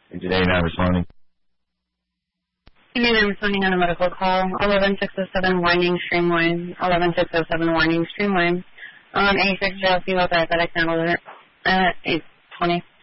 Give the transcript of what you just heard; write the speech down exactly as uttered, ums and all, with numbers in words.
Today not responding. Today I'm responding on a medical call. eleven six oh seven Winding Streamline. eleven six oh seven Winding Streamline. Um, eighty-six J L C with diabetic alert at eight twenty.